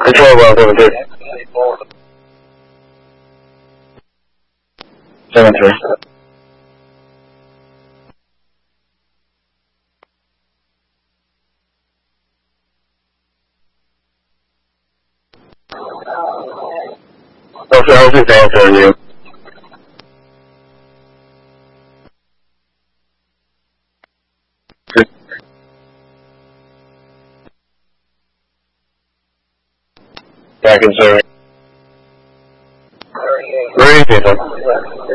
Control well 7-3. 7-3. Okay, I was just answering you. Back in serving. Where are you, people?